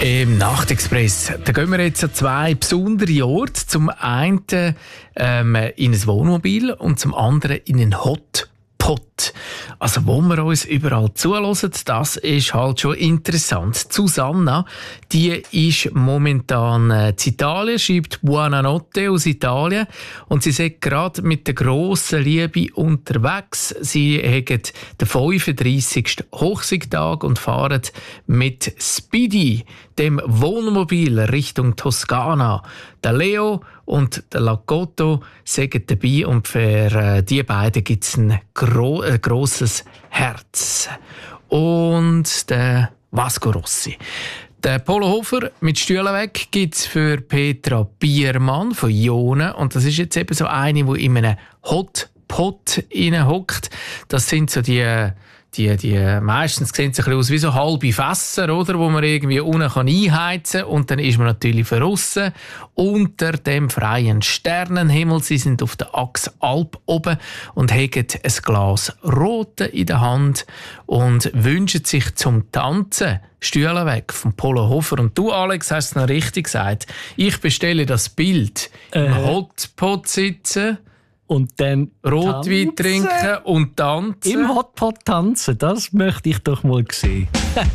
Im Nachtexpress, da gehen wir jetzt an zwei besondere Orte. Zum einen in ein Wohnmobil und zum anderen in einen Hotpot. Also wo wir uns überall zuhören, das ist halt schon interessant. Susanna, die ist momentan in Italien, schreibt Buonanotte aus Italien und sie ist gerade mit der grossen Liebe unterwegs. Sie haben den 35. Hochsiegtag und fahren mit Speedy, dem Wohnmobil, Richtung Toskana. Der Leo und der Lagotto sind dabei und für die beiden gibt es ein grosses Herz. Und der Vasco Rossi. Der Polo Hofer mit Stühlen weg gibt es für Petra Biermann von Jona. Und das ist jetzt eben so eine, die in einem Hotpot hockt. Das sind so die meistens sehen sie ein bisschen aus wie so halbe Fässer, oder, wo man irgendwie unten einheizen kann. Und dann ist man natürlich verrissen unter dem freien Sternenhimmel. Sie sind auf der Achse Alp oben und haben ein Glas Rote in der Hand und wünschen sich zum Tanzen Stühle weg vom Polo Hofer. Und du, Alex, hast es noch richtig gesagt. Ich bestelle das Bild im Hotpot sitzen. Und dann Rotwein trinken und tanzen. Im Hotpot tanzen, das möchte ich doch mal sehen.